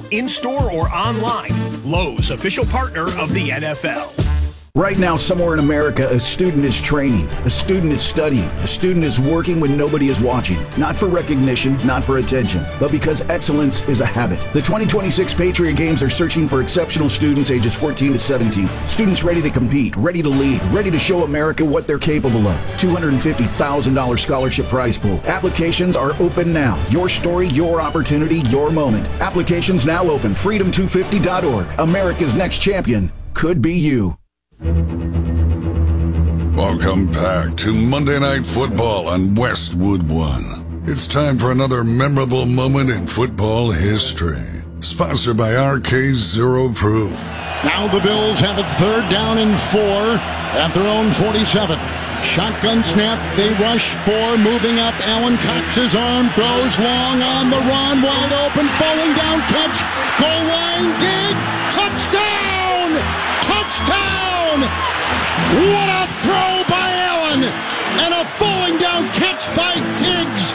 in-store or online. Lowe's, official partner of the NFL. Right now, somewhere in America, a student is training, a student is studying, a student is working when nobody is watching. Not for recognition, not for attention, but because excellence is a habit. The 2026 Patriot Games are searching for exceptional students ages 14 to 17. Students ready to compete, ready to lead, ready to show America what they're capable of. $250,000 scholarship prize pool. Applications are open now. Your story, your opportunity, your moment. Applications now open. Freedom250.org. America's next champion could be you. Welcome back to Monday Night Football on Westwood One. It's time for another memorable moment in football history. Sponsored by RK Zero Proof. Now the Bills have it 3rd down and 4 at their own 47. Shotgun snap, they rush 4, moving up. Allen cocks his arm, throws long on the run, wide open, falling down, catch, goal line, Diggs, touchdown! Touchdown! What a throw by Allen! And a falling down catch by Diggs.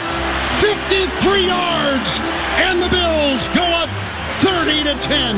53 yards, and the Bills go up 30-10.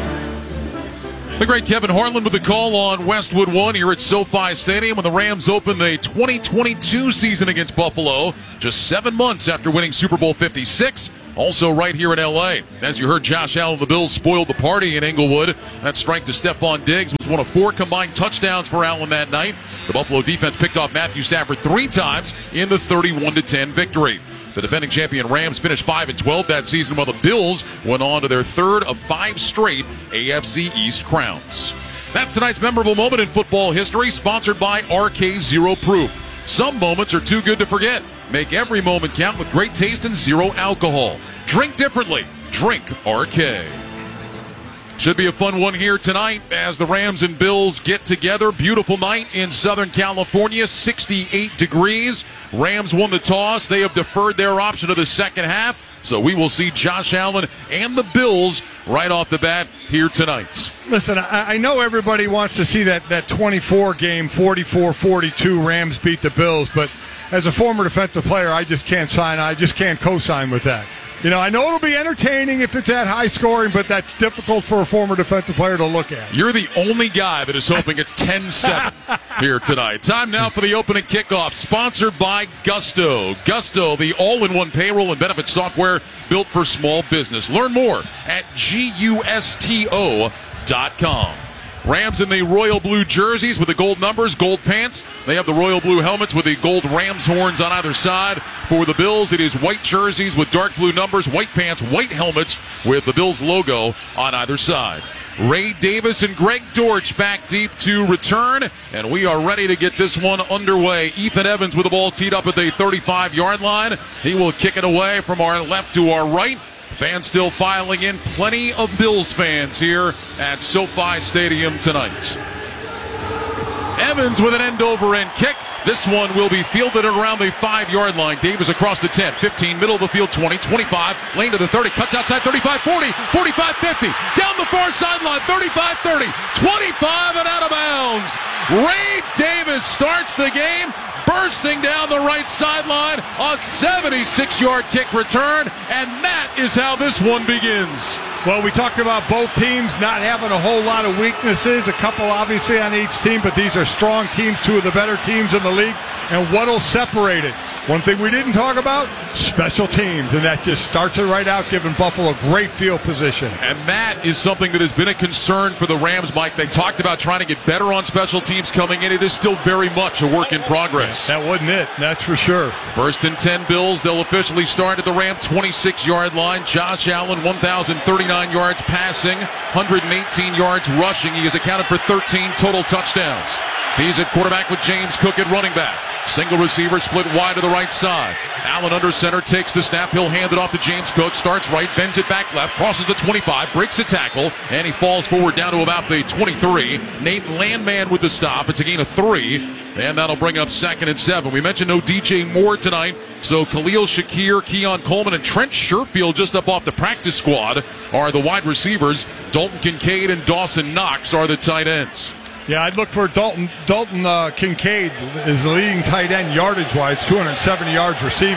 The great Kevin Harlan with the call on Westwood One here at SoFi Stadium when the Rams open the 2022 season against Buffalo, just 7 months after winning Super Bowl 56. Also right here in L.A. As you heard, Josh Allen, the Bills spoiled the party in Inglewood. That strike to Stephon Diggs was one of 4 combined touchdowns for Allen that night. The Buffalo defense picked off Matthew Stafford 3 times in the 31-10 victory. The defending champion Rams finished 5-12 that season, while the Bills went on to their 3rd of 5 straight AFC East crowns. That's tonight's memorable moment in football history, sponsored by RK Zero Proof. Some moments are too good to forget. Make every moment count with great taste and zero alcohol. Drink differently. Drink RK. Should be a fun one here tonight as the Rams and Bills get together. Beautiful night in Southern California, 68 degrees. Rams won the toss. They have deferred their option to the second half. So we will see Josh Allen and the Bills right off the bat here tonight. Listen, I know everybody wants to see that 24 game, 44-42 Rams beat the Bills, but as a former defensive player, I just can't co-sign with that. You know, I know it'll be entertaining if it's that high scoring, but that's difficult for a former defensive player to look at. You're the only guy that is hoping it's 10-7 here tonight. Time now for the opening kickoff, sponsored by Gusto. Gusto, the all-in-one payroll and benefit software built for small business. Learn more at GUSTO.com. Rams in the royal blue jerseys with the gold numbers, gold pants. They have the royal blue helmets with the gold Rams horns on either side. For the Bills, it is white jerseys with dark blue numbers, white pants, white helmets with the Bills logo on either side. Ray Davis and Greg Dortch back deep to return, and we are ready to get this one underway. Ethan Evans with the ball teed up at the 35-yard line. He will kick it away from our left to our right. Fans still filing in. Plenty of Bills fans here at SoFi Stadium tonight. Evans with an end-over-end kick. This one will be fielded around the 5-yard line. Davis across the 10, 15, middle of the field, 20, 25, lane to the 30, cuts outside, 35, 40, 45, 50, down the far sideline, 35, 30, 25 and out of bounds. Ray Davis starts the game, bursting down the right sideline, a 76-yard kick return, and that is how this one begins. Well, we talked about both teams not having a whole lot of weaknesses, a couple obviously on each team, but these are strong teams, 2 of the better teams in the league, and what'll separate it? One thing we didn't talk about, special teams, and that just starts it right out, giving Buffalo great field position. And that is something that has been a concern for the Rams, Mike. They talked about trying to get better on special teams coming in. It is still very much a work in progress. That wasn't it, that's for sure. 1st and 10 Bills. They'll officially start at the Ram 26-yard line. Josh Allen, 1,039 yards passing, 118 yards rushing. He has accounted for 13 total touchdowns. He's at quarterback with James Cook at running back. Single receiver split wide to the right side. Allen under center takes the snap. He'll hand it off to James Cook. Starts right, bends it back left, crosses the 25, breaks a tackle, and he falls forward down to about the 23. Nate Landman with the stop. It's a gain of 3, and that'll bring up 2nd and 7. We mentioned no DJ Moore tonight, so Khalil Shakir, Keon Coleman, and Trent Sherfield just up off the practice squad are the wide receivers. Dalton Kincaid and Dawson Knox are the tight ends. Yeah, I'd look for Dalton Kincaid is the leading tight end yardage-wise, 270 yards receiving.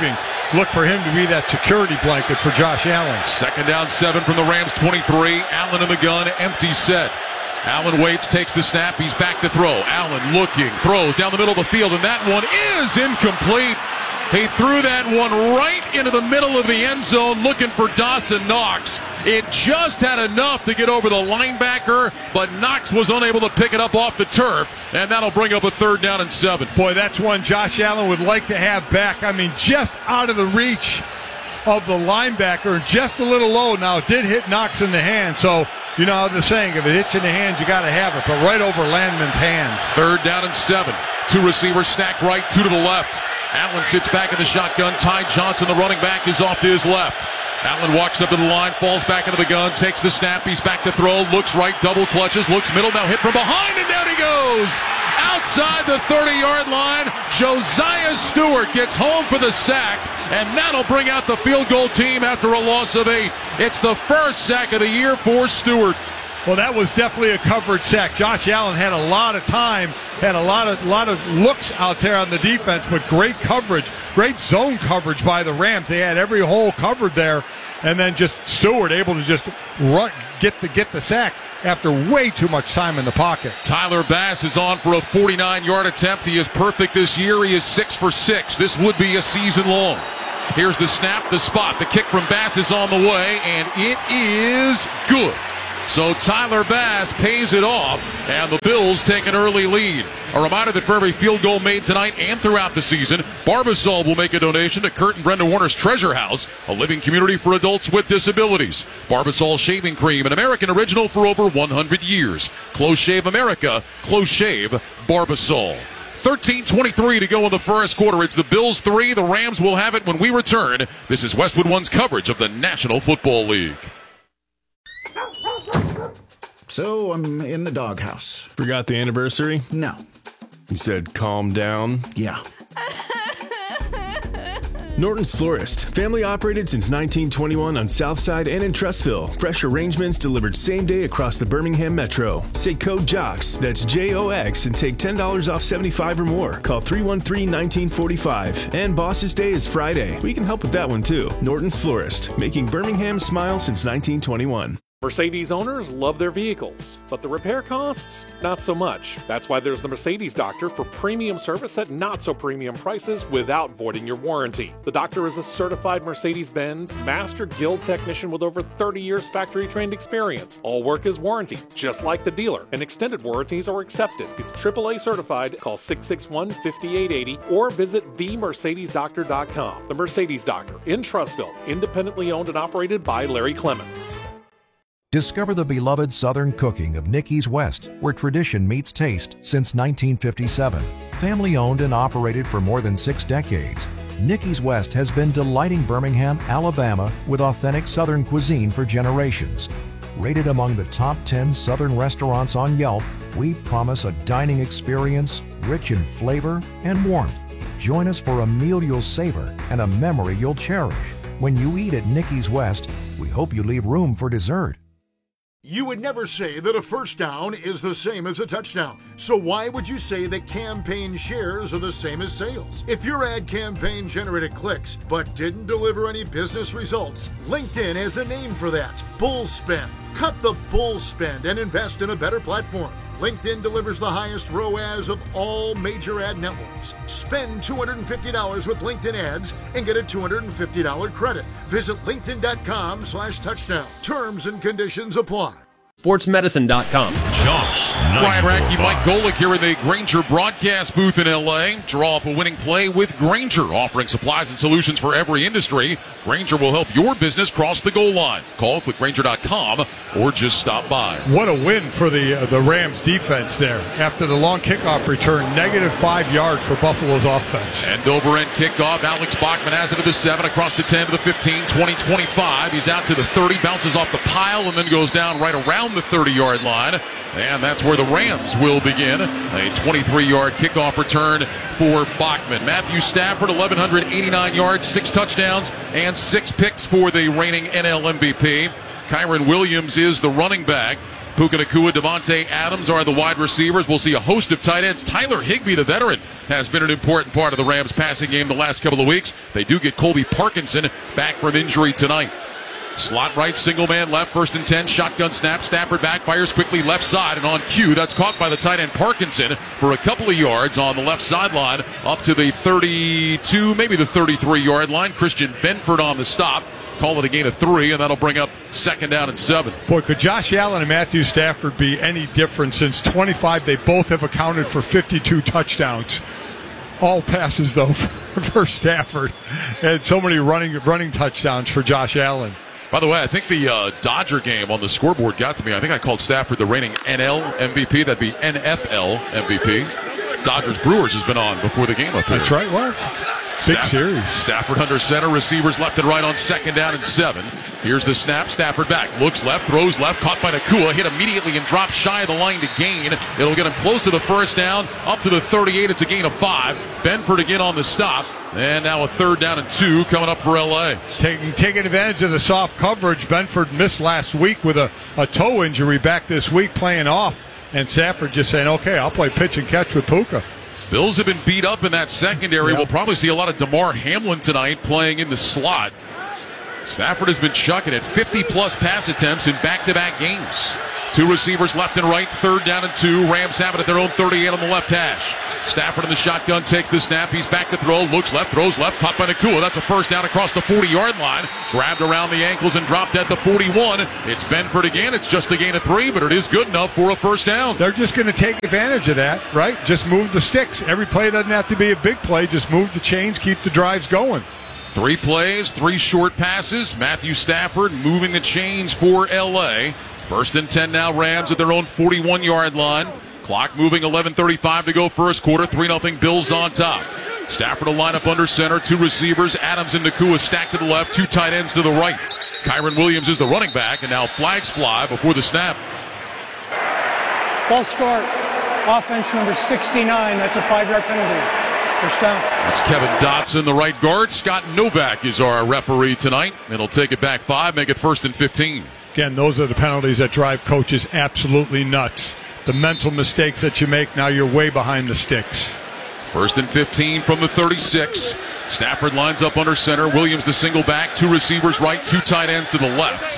look for him to be that security blanket for Josh Allen. 2nd down 7 from the Rams 23. Allen in the gun, empty set. Allen waits, takes the snap, he's back to throw. Allen looking, throws down the middle of the field, and that one is incomplete. He threw that one right into the middle of the end zone looking for Dawson Knox. It just had enough to get over the linebacker, but Knox was unable to pick it up off the turf, and that'll bring up a 3rd down and 7. Boy, that's one Josh Allen would like to have back. I mean, just out of the reach of the linebacker, just a little low. Now, it did hit Knox in the hand, so you know how the saying, if it hits in the hands, you got to have it, but right over Landman's hands. 3rd down and 7. 2 receivers stacked right, 2 to the left. Allen sits back in the shotgun. Ty Johnson, the running back, is off to his left. Allen walks up to the line, falls back into the gun, takes the snap, he's back to throw, looks right, double clutches, looks middle, now hit from behind, and down he goes! Outside the 30-yard line, Josiah Stewart gets home for the sack, and that'll bring out the field goal team after a loss of 8. It's the first sack of the year for Stewart. Well, that was definitely a covered sack. Josh Allen had a lot of time, had a lot of looks out there on the defense, but great coverage, great zone coverage by the Rams. They had every hole covered there, and then just Stewart able to just run, get the sack after way too much time in the pocket. Tyler Bass is on for a 49-yard attempt. He is perfect this year. He is 6 for 6. This would be a season long. Here's the snap, the spot. The kick from Bass is on the way, and it is good. So Tyler Bass pays it off, and the Bills take an early lead. A reminder that for every field goal made tonight and throughout the season, Barbasol will make a donation to Kurt and Brenda Warner's Treasure House, a living community for adults with disabilities. Barbasol shaving cream, an American original for over 100 years. Close Shave America, Close Shave Barbasol. 13:23 to go in the first quarter. It's the Bills 3. The Rams will have it when we return. This is Westwood One's coverage of the National Football League. So I'm in the doghouse. Forgot the anniversary? No. You said calm down? Yeah. Norton's Florist. Family operated since 1921 on Southside and in Trustville. Fresh arrangements delivered same day across the Birmingham Metro. Say code JOX, that's JOX, and take $10 off 75 or more. Call 313-1945. And Boss's Day is Friday. We can help with that one too. Norton's Florist, making Birmingham smile since 1921. Mercedes owners love their vehicles, but the repair costs, not so much. That's why there's the Mercedes Doctor for premium service at not so premium prices without voiding your warranty. The Doctor is a certified Mercedes-Benz Master Guild technician with over 30 years factory-trained experience. All work is warranted, just like the dealer, and extended warranties are accepted. He's AAA certified. Call 661-5880 or visit themercedesdoctor.com. The Mercedes Doctor in Trustville, independently owned and operated by Larry Clements. Discover the beloved Southern cooking of Nicky's West, where tradition meets taste since 1957. Family owned and operated for more than 6 decades, Nicky's West has been delighting Birmingham, Alabama with authentic Southern cuisine for generations. Rated among the top 10 Southern restaurants on Yelp, we promise a dining experience rich in flavor and warmth. Join us for a meal you'll savor and a memory you'll cherish. When you eat at Nicky's West, we hope you leave room for dessert. You would never say that a first down is the same as a touchdown. So why would you say that campaign shares are the same as sales? If your ad campaign generated clicks but didn't deliver any business results, LinkedIn has a name for that: bull spend. Cut the bull spend and invest in a better platform. LinkedIn delivers the highest ROAS of all major ad networks. Spend $250 with LinkedIn ads and get a $250 credit. Visit linkedin.com/touchdown. Terms and conditions apply. SportsMedicine.com. Josh Ryan Radke, Mike Golick here in the Grainger broadcast booth in L.A. Draw up a winning play with Grainger, offering supplies and solutions for every industry. Grainger will help your business cross the goal line. Call, click Grainger.com, or just stop by. What a win for the Rams defense there. After the long kickoff return, -5 yards for Buffalo's offense. End over end kickoff. Alex Bachman has it to the 7, across the 10 to the 15, 20, 25. He's out to the 30, bounces off the pile, and then goes down right around the 30-yard line. And that's where the Rams will begin. A 23-yard kickoff return for Bachman. Matthew Stafford, 1,189 yards, 6 touchdowns, and 6 picks for the reigning NL MVP. Kyron Williams is the running back. Puka Nacua, Devontae Adams are the wide receivers. We'll see a host of tight ends. Tyler Higbee, the veteran, has been an important part of the Rams passing game the last couple of weeks. They do get Colby Parkinson back from injury tonight. Slot right, single man left, 1st and 10, shotgun snap, Stafford back, fires quickly left side, and on cue, that's caught by the tight end Parkinson for a couple of yards on the left sideline, up to the 32, maybe the 33-yard line. Christian Benford on the stop. Call it a gain of 3, and that'll bring up 2nd down and 7. Boy, could Josh Allen and Matthew Stafford be any different? Since 25, they both have accounted for 52 touchdowns. All passes, though, for Stafford. And so many running touchdowns for Josh Allen. By the way, I think the Dodger game on the scoreboard got to me. I think I called Stafford the reigning NL MVP. That'd be NFL MVP. Dodgers-Brewers has been on before the game up here. That's right. What? Big series. Stafford under center, receivers left and right on 2nd down and 7. Here's the snap. Stafford back, looks left, throws left, caught by Nacua, hit immediately and dropped shy of the line to gain. It'll get him close to the 1st down, up to the 38. It's a gain of 5. Benford again on the stop. And now a 3rd down and 2 coming up for L.A. Taking advantage of the soft coverage. Benford missed last week with a toe injury, back this week playing off. And Stafford just saying, okay, I'll play pitch and catch with Puka. Bills have been beat up in that secondary. Yep. We'll probably see a lot of DeMar Hamlin tonight playing in the slot. Stafford has been chucking at 50-plus pass attempts in back-to-back games. 2 receivers left and right, 3rd down and 2. Rams have it at their own 38 on the left hash. Stafford in the shotgun takes the snap. He's back to throw. Looks left, throws left. Caught by Nacua. That's a 1st down across the 40-yard line. Grabbed around the ankles and dropped at the 41. It's Benford again. It's just a gain of 3, but it is good enough for a 1st down. They're just going to take advantage of that, right? Just move the sticks. Every play doesn't have to be a big play. Just move the chains, keep the drives going. 3 plays, 3 short passes. Matthew Stafford moving the chains for L.A. 1st and 10 now, Rams at their own 41-yard line. Clock moving, 11:35 to go first quarter. 3-0 Bills on top. Stafford will line up under center. 2 receivers, Adams and Nacua stacked to the left. 2 tight ends to the right. Kyren Williams is the running back, and now flags fly before the snap. False start. Offense number 69. That's a 5-yard penalty. First down. That's Kevin Dotson, the right guard. Scott Novak is our referee tonight. And he'll take it back 5, make it 1st and 15. Again, those are the penalties that drive coaches absolutely nuts. The mental mistakes that you make, now you're way behind the sticks. 1st and 15 from the 36. Stafford lines up under center. Williams the single back. 2 receivers right, 2 tight ends to the left.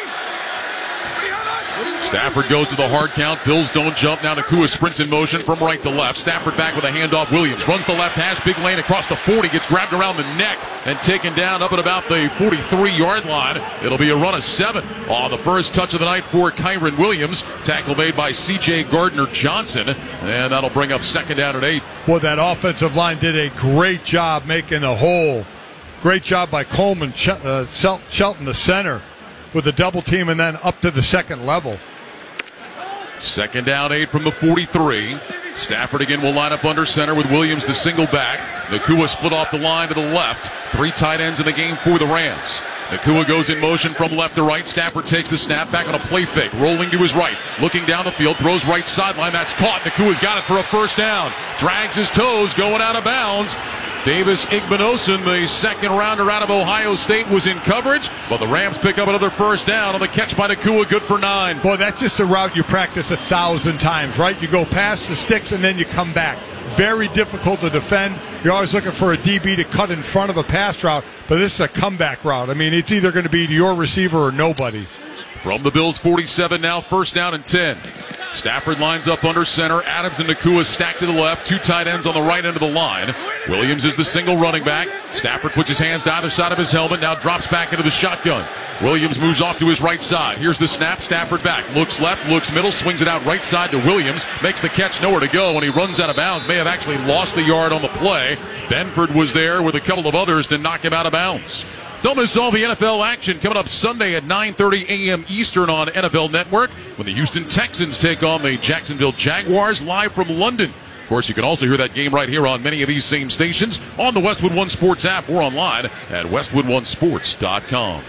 Stafford goes to the hard count. Bills don't jump. Now Nacua sprints in motion from right to left. Stafford back with a handoff. Williams runs the left hash. Big lane across the 40. Gets grabbed around the neck and taken down up at about the 43-yard line. It'll be a run of 7 on the first touch of the night for Kyren Williams. Tackle made by C.J. Gardner-Johnson. And that'll bring up 2nd down and 8. Well, that offensive line did a great job making the hole. Great job by Coleman, Shelton, the center, with a double team and then up to the 2nd level. 2nd down 8 from the 43. Stafford again will line up under center with Williams the single back. Nacua split off the line to the left. 3 tight ends in the game for the Rams. Nacua goes in motion from left to right. Stafford takes the snap back on a play fake. Rolling to his right. Looking down the field. Throws right sideline. That's caught. Nakua's got it for a 1st down. Drags his toes. Going out of bounds. Davis Igbinosun, the 2nd rounder out of Ohio State, was in coverage, but the Rams pick up another 1st down on the catch by Nacua, good for 9. Boy, that's just a route you practice 1,000 times, right? You go past the sticks and then you come back. Very difficult to defend. You're always looking for a DB to cut in front of a pass route, but this is a comeback route. I mean, it's either going to be to your receiver or nobody. From the Bills' 47 now, 1st down and 10. Stafford lines up under center. Adams and Nacua stacked to the left. 2 tight ends on the right end of the line. Williams is the single running back. Stafford puts his hands to either side of his helmet. Now drops back into the shotgun. Williams moves off to his right side. Here's the snap. Stafford back. Looks left, looks middle, swings it out right side to Williams. Makes the catch, nowhere to go, and he runs out of bounds. May have actually lost the yard on the play. Benford was there with a couple of others to knock him out of bounds. Don't miss all the NFL action coming up Sunday at 9:30 a.m. Eastern on NFL Network when the Houston Texans take on the Jacksonville Jaguars live from London. Of course, you can also hear that game right here on many of these same stations on the Westwood One Sports app or online at westwoodonesports.com.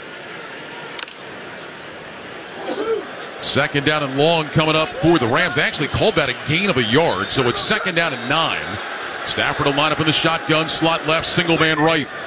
2nd down and long coming up for the Rams. They actually called that a gain of a yard, so it's 2nd down and 9. Stafford will line up in the shotgun, slot left, single man right.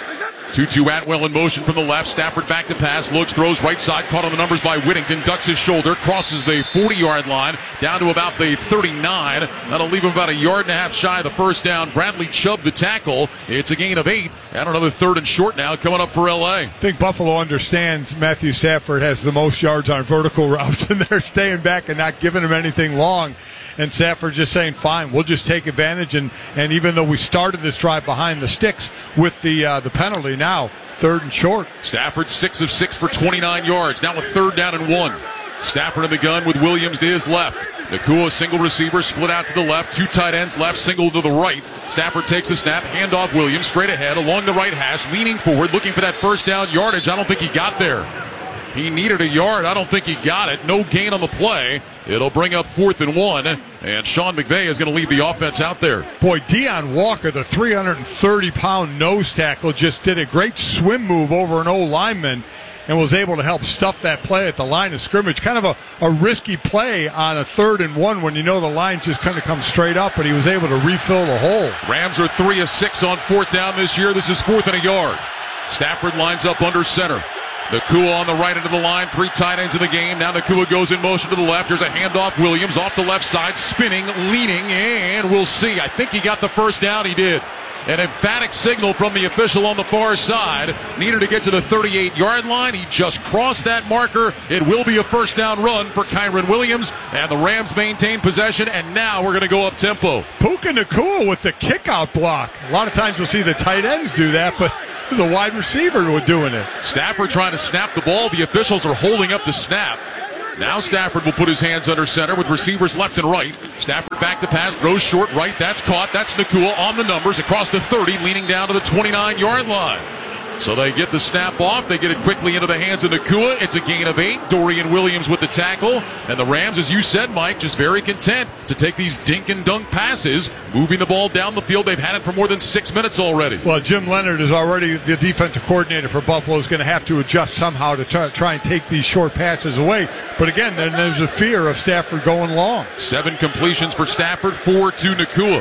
2-2 Atwell in motion from the left. Stafford back to pass. Looks, throws right side. Caught on the numbers by Whittington. Ducks his shoulder. Crosses the 40-yard line. Down to about the 39. That'll leave him about a yard and a half shy of the first down. Bradley Chubb the tackle. It's a gain of 8. And another 3rd and short now coming up for L.A. I think Buffalo understands Matthew Stafford has the most yards on vertical routes, and they're staying back and not giving him anything long. And Stafford just saying, fine, we'll just take advantage. And even though we started this drive behind the sticks with the penalty, now 3rd and short. Stafford 6 of 6 for 29 yards. Now a 3rd down and 1. Stafford in the gun with Williams to his left. Nakua single receiver, split out to the left. 2 tight ends left, single to the right. Stafford takes the snap, handoff Williams straight ahead along the right hash, leaning forward, looking for that first down yardage. I don't think he got there. He needed a yard. I don't think he got it. No gain on the play. It'll bring up 4th and 1, and Sean McVay is going to leave the offense out there. Boy, Deion Walker, the 330-pound nose tackle, just did a great swim move over an old lineman and was able to help stuff that play at the line of scrimmage. Kind of a risky play on a 3rd and 1 when you know the line's just going to come straight up, but he was able to refill the hole. Rams are 3 of 6 on 4th down this year. This is 4th and a yard. Stafford lines up under center. Nakua on the right end of the line, 3 tight ends in the game. Now Nakua goes in motion to the left. Here's a handoff. Williams off the left side, spinning, leaning, and we'll see. I think he got the first down. He did. An emphatic signal from the official on the far side. Needed to get to the 38-yard line. He just crossed that marker. It will be a first down run for Kyren Williams, and the Rams maintain possession, and now we're going to go up tempo. Puka Nakua with the kick-out block. A lot of times we'll see the tight ends do that, but there's a wide receiver who was doing it. Stafford trying to snap the ball. The officials are holding up the snap. Now Stafford will put his hands under center with receivers left and right. Stafford back to pass, throws short right. That's caught. That's Nakua on the numbers across the 30, leaning down to the 29-yard line. So they get the snap off. They get it quickly into the hands of Nakua. It's a gain of 8. Dorian Williams with the tackle. And the Rams, as you said, Mike, just very content to take these dink and dunk passes, moving the ball down the field. They've had it for more than 6 minutes already. Well, Jim Leonard is already the defensive coordinator for Buffalo, is going to have to adjust somehow to try and take these short passes away. But again, there's a fear of Stafford going long. 7 completions for Stafford, 4 to Nakua.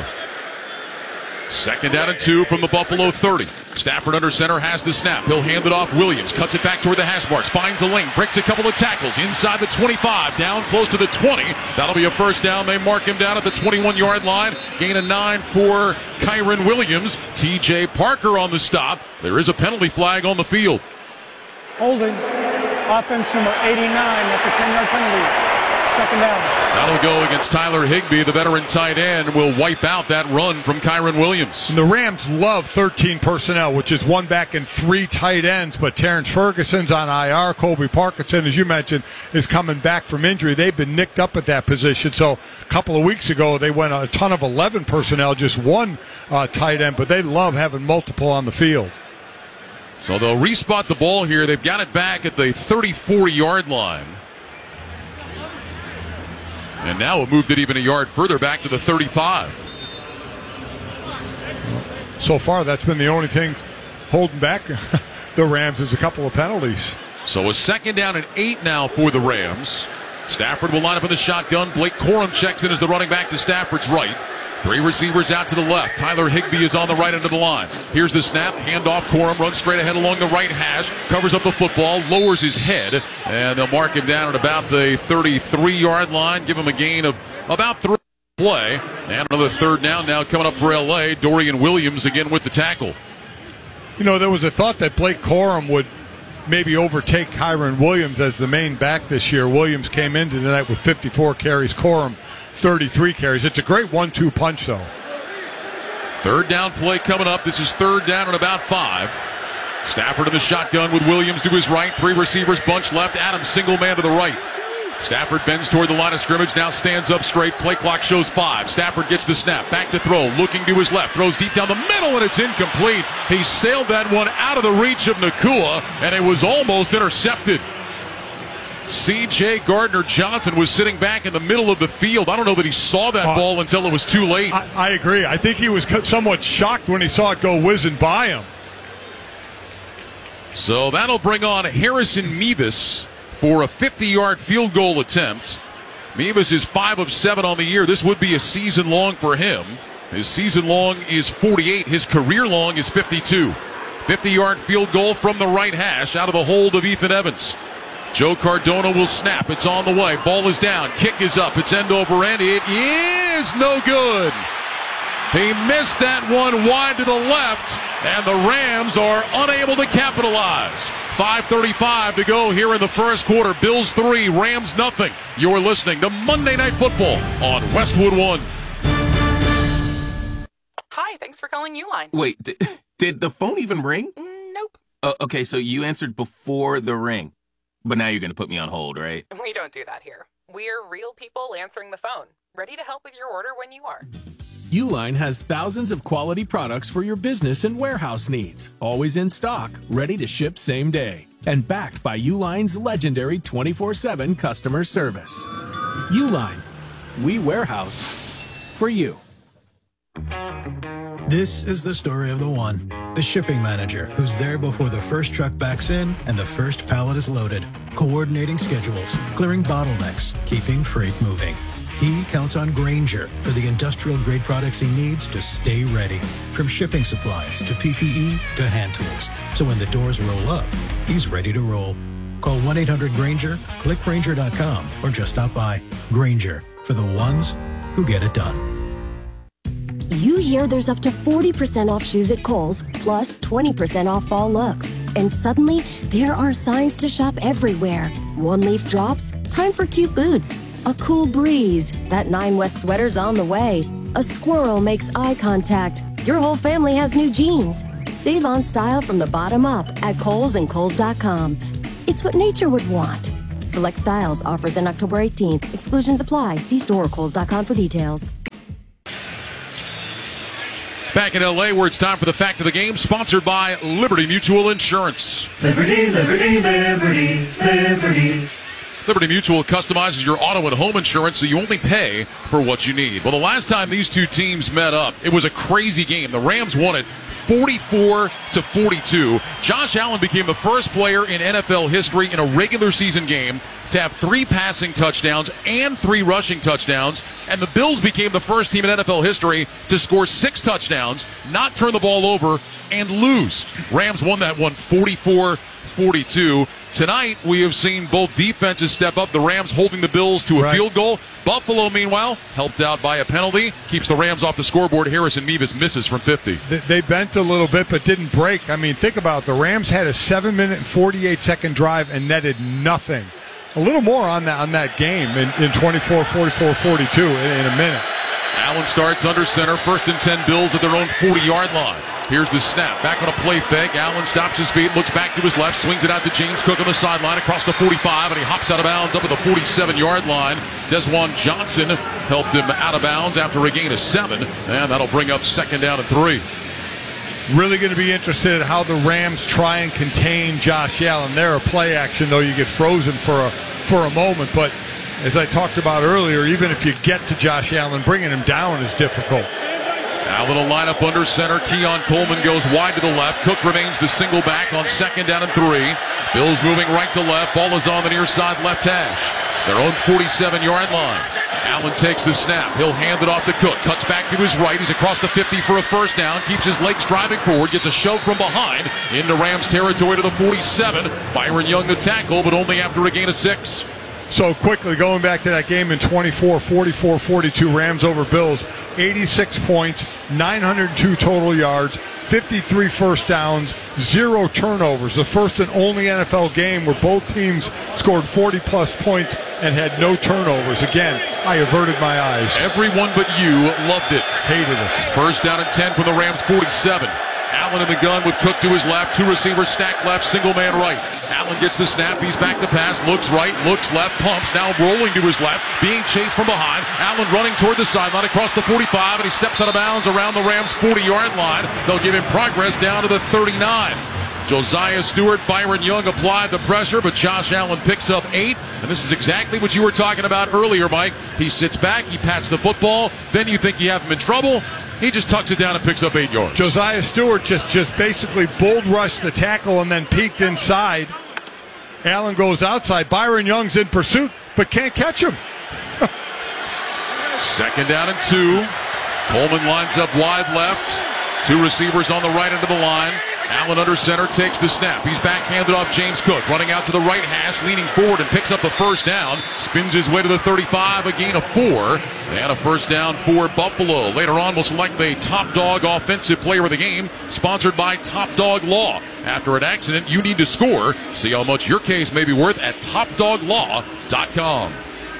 2nd down and 2 from the Buffalo 30. Stafford under center has the snap. He'll hand it off. Williams cuts it back toward the hash marks. Finds a lane. Breaks a couple of tackles. Inside the 25. Down close to the 20. That'll be a first down. They mark him down at the 21-yard line. Gain of 9 for Kyren Williams. T.J. Parker on the stop. There is a penalty flag on the field. Holding. Offense number 89. That's a 10-yard penalty. 2nd down. That'll go against Tyler Higbee. The veteran tight end will wipe out that run from Kyren Williams. And the Rams love 13 personnel, which is 1 back and 3 tight ends. But Terrence Ferguson's on IR. Colby Parkinson, as you mentioned, is coming back from injury. They've been nicked up at that position. So a couple of weeks ago, they went a ton of 11 personnel, just 1 tight end. But they love having multiple on the field. So they'll respot the ball here. They've got it back at the 34-yard line. And now it moved it even a yard further back to the 35. So far, that's been the only thing holding back the Rams is a couple of penalties. So a 2nd down and 8 now for the Rams. Stafford will line up in the shotgun. Blake Corum checks in as the running back to Stafford's right. 3 receivers out to the left. Tyler Higbee is on the right end of the line. Here's the snap. Handoff. Corum runs straight ahead along the right hash. Covers up the football. Lowers his head. And they'll mark him down at about the 33-yard line. Give him a gain of about 3 play. And another 3rd down now coming up for L.A. Dorian Williams again with the tackle. You know, there was a thought that Blake Corum would maybe overtake Kyren Williams as the main back this year. Williams came in tonight with 54 carries. Corum 33 carries. It's a great 1-2 punch, though. 3rd down play coming up. This is 3rd down and about 5. Stafford in the shotgun with Williams to his right. 3 receivers bunch left. Adams single man to the right. Stafford bends toward the line of scrimmage. Now stands up straight. Play clock shows 5. Stafford gets the snap. Back to throw. Looking to his left. Throws deep down the middle, and it's incomplete. He sailed that one out of the reach of Nakua, and it was almost intercepted. C.J. Gardner-Johnson was sitting back in the middle of the field. I don't know that he saw that ball until it was too late. I agree. I think he was somewhat shocked when he saw it go whizzing by him. So that'll bring on Harrison Mevis for a 50-yard field goal attempt. Mevis is 5 of 7 on the year. This would be a season long for him. His season long is 48. His career long is 52. 50-yard field goal from the right hash out of the hold of Ethan Evans. Joe Cardona will snap. It's on the way. Ball is down. Kick is up. It's end over end. It is no good. He missed that one wide to the left, and the Rams are unable to capitalize. 5:35 to go here in the first quarter. Bills 3, Rams nothing. You're listening to Monday Night Football on Westwood One. Hi, thanks for calling Uline. Wait, did the phone even ring? Nope. Okay, so you answered before the ring. But now you're going to put me on hold, right? We don't do that here. We're real people answering the phone, ready to help with your order when you are. Uline has thousands of quality products for your business and warehouse needs, always in stock, ready to ship same day, and backed by Uline's legendary 24/7 customer service. Uline, we warehouse for you. This is the story of the one, the shipping manager, who's there before the first truck backs in and the first pallet is loaded, coordinating schedules, clearing bottlenecks, keeping freight moving. He counts on Grainger for the industrial-grade products he needs to stay ready, from shipping supplies to PPE to hand tools. So when the doors roll up, he's ready to roll. Call 1-800-GRAINGER, click Grainger.com, or just stop by. Grainger, for the ones who get it done. You hear there's up to 40% off shoes at Kohl's, plus 20% off fall looks. And suddenly, there are signs to shop everywhere. One-leaf drops, time for cute boots. A cool breeze, that 9 West sweater's on the way. A squirrel makes eye contact. Your whole family has new jeans. Save on style from the bottom up at Kohl's and Kohl's.com. It's what nature would want. Select styles, offers end October 18th. Exclusions apply. See store or Kohl's.com for details. Back in L.A., where it's time for the fact of the game, sponsored by Liberty Mutual Insurance. Liberty, liberty, liberty, liberty. Liberty Mutual customizes your auto and home insurance so you only pay for what you need. Well, the last time these two teams met up, it was a crazy game. The Rams won it 44-42. Josh Allen became the first player in NFL history in a regular season game to have 3 passing touchdowns and 3 rushing touchdowns. And the Bills became the first team in NFL history to score 6 touchdowns, not turn the ball over, and lose. Rams won that one 44-42. Tonight, we have seen both defenses step up. The Rams holding the Bills to a field goal. Buffalo, meanwhile, helped out by a penalty, keeps the Rams off the scoreboard. Harrison Mevis misses from 50. They bent a little bit, but didn't break. I mean, think about it. The Rams had a 7-minute and 48-second drive and netted nothing. A little more on that game in 24, 44, 42 in a minute. Allen starts under center. 1st and 10 Bills at their own 40-yard line. Here's the snap. Back on a play fake. Allen stops his feet, looks back to his left, swings it out to James Cook on the sideline across the 45, and he hops out of bounds up at the 47-yard line. Desjuan Johnson helped him out of bounds after a gain of 7, and that'll bring up 2nd down and 3. Really going to be interested in how the Rams try and contain Josh Allen. They're a play action, though you get frozen for a moment. But as I talked about earlier, even if you get to Josh Allen, bringing him down is difficult. Allen will line up under center. Keon Coleman goes wide to the left. Cook remains the single back on 2nd down and 3. Bills moving right to left. Ball is on the near side left hash. Their own 47-yard line. Allen takes the snap. He'll hand it off to Cook. Cuts back to his right. He's across the 50 for a 1st down. Keeps his legs driving forward. Gets a shove from behind into Rams territory to the 47. Byron Young the tackle, but only after a gain of 6. So quickly, going back to that game in 24, 44, 42, Rams over Bills, 86 points, 902 total yards, 53 first downs, 0 turnovers. The first and only NFL game where both teams scored 40-plus points and had no turnovers. Again, I averted my eyes. Everyone but you loved it. Hated it. 1st down and 10 from the Rams 47. Allen in the gun with Cook to his left. 2 receivers stacked left, single man right. Allen gets the snap. He's back to pass. Looks right, looks left, pumps. Now rolling to his left, being chased from behind. Allen running toward the sideline across the 45, and he steps out of bounds around the Rams' 40-yard line. They'll give him progress down to the 39. Josiah Stewart, Byron Young applied the pressure, but Josh Allen picks up 8. And this is exactly what you were talking about earlier, Mike. He sits back, he pats the football, then you think you have him in trouble. He just tucks it down and picks up 8 yards. Josiah Stewart just basically bull rushed the tackle and then peeked inside. Allen goes outside. Byron Young's in pursuit, but can't catch him. 2nd down and 2. Coleman lines up wide left. 2 receivers on the right end of the line. Allen under center takes the snap. He's backhanded off James Cook. Running out to the right hash, leaning forward and picks up the first down. Spins his way to the 35, a gain of 4. And a first down for Buffalo. Later on, we'll select the Top Dog Offensive Player of the Game, sponsored by Top Dog Law. After an accident, you need to score. See how much your case may be worth at TopDogLaw.com.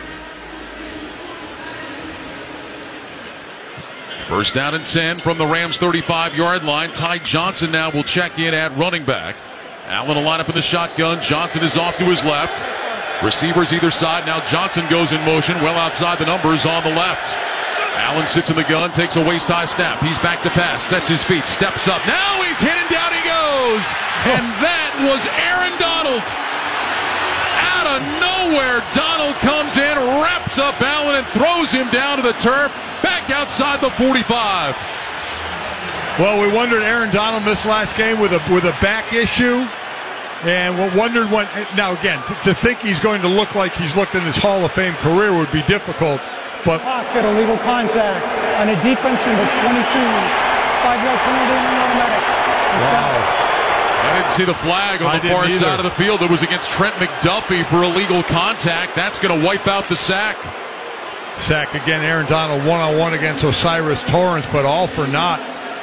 First down and 10 from the Rams' 35-yard line. Ty Johnson now will check in at running back. Allen will line up in the shotgun. Johnson is off to his left. Receivers either side. Now Johnson goes in motion, well outside the numbers on the left. Allen sits in the gun, takes a waist-high snap. He's back to pass, sets his feet, steps up. Now he's hit and down he goes. And that was Aaron Donald. Out of nowhere, Donald comes in, wraps up Allen, and throws him down to the turf, back outside the 45. Well, we wondered Aaron Donald missed last game with a back issue, and we wondered when. Now again, to think he's going to look like he's looked in his Hall of Fame career would be difficult. But pocket illegal contact on a defense number 22, 5-yard penalty and automatic. Wow. I didn't see the flag on the far side of the field. It was against Trent McDuffie for illegal contact. That's going to wipe out the sack. Sack again, Aaron Donald one-on-one against Osiris Torrance, but all for naught.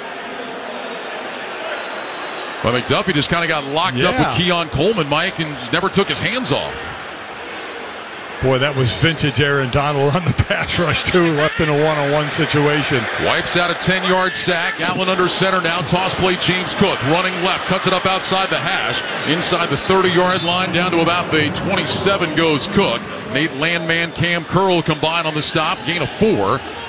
But McDuffie just kind of got locked up with Keon Coleman, Mike, and never took his hands off. Boy, that was vintage Aaron Donald on the pass rush, too, left in a one-on-one situation. Wipes out a 10-yard sack. Allen under center now. Toss play, James Cook running left. Cuts it up outside the hash. Inside the 30-yard line down to about the 27 goes Cook. Nate Landman, Cam Curl combined on the stop. Gain of 4.